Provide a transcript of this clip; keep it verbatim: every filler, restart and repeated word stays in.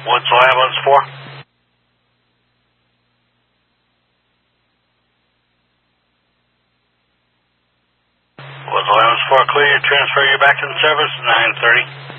What's the ambulance for? What's the ambulance for? Clear, transfer you back to the service, nine thirty.